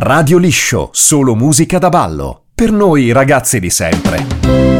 Radio Liscio, solo musica da ballo. Per noi ragazzi di sempre.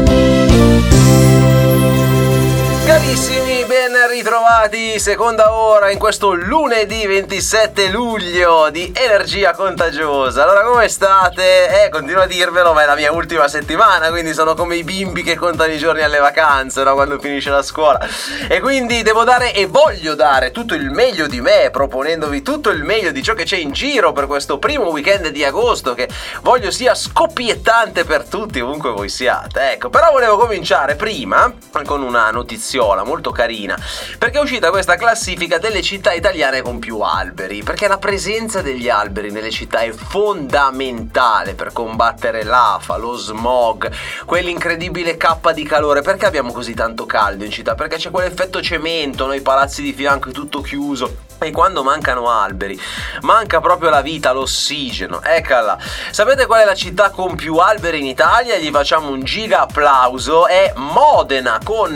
Carissimi, ben ritrovati, seconda ora in questo lunedì 27 luglio di Energia Contagiosa. Allora, come state? Continuo a dirvelo, ma è la mia ultima settimana, quindi sono come i bimbi che contano i giorni alle vacanze, no? Quando finisce la scuola. E quindi devo dare e voglio dare tutto il meglio di me, proponendovi tutto il meglio di ciò che c'è in giro per questo primo weekend di agosto, che voglio sia scoppiettante per tutti, ovunque voi siate. Ecco, però volevo cominciare prima con una notiziola molto carina, perché è uscita questa classifica delle città italiane con più alberi, perché la presenza degli alberi nelle città è fondamentale per combattere l'afa, lo smog, quell'incredibile cappa di calore. Perché abbiamo così tanto caldo in città? Perché c'è quell'effetto cemento, no? I palazzi di fianco è tutto chiuso, e quando mancano alberi manca proprio la vita, l'ossigeno. Eccola. Sapete qual è la città con più alberi in Italia? Gli facciamo un giga applauso. È Modena, con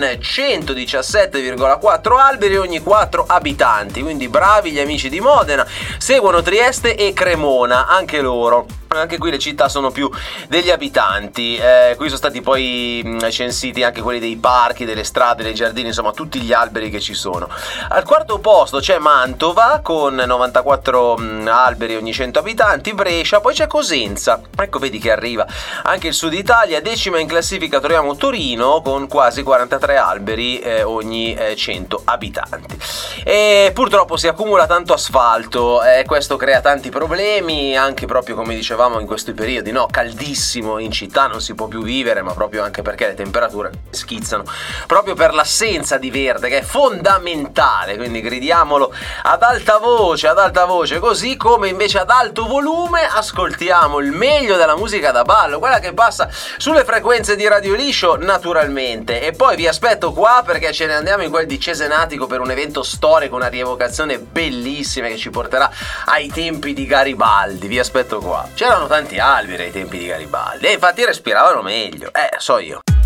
117,4 alberi ogni 4 abitanti. Quindi bravi gli amici di Modena. Seguono Trieste e Cremona, anche loro. Anche qui le città sono più degli abitanti. Qui sono stati poi censiti anche quelli dei parchi, delle strade, dei giardini, insomma tutti gli alberi che ci sono. Al quarto posto c'è Mantova con 94 alberi ogni 100 abitanti, Brescia, poi c'è Cosenza. Ecco, vedi che arriva anche il sud Italia. Decima in classifica troviamo Torino con quasi 43 alberi ogni 100 abitanti. E purtroppo si accumula tanto asfalto, questo crea tanti problemi, anche proprio come dicevamo in questi periodi, no? Caldissimo in città, non si può più vivere, ma proprio anche perché le temperature schizzano, proprio per l'assenza di verde che è fondamentale. Quindi gridiamolo ad alta voce, così come invece ad alto volume ascoltiamo il meglio della musica da ballo, quella che passa sulle frequenze di Radio Liscio naturalmente. E poi vi aspetto qua, perché ce ne andiamo in quel di Cesenatico per un evento storico, una rievocazione bellissima che ci porterà ai tempi di Garibaldi. Vi aspetto qua. C'erano tanti alberi ai tempi di Garibaldi e infatti respiravano meglio, so io.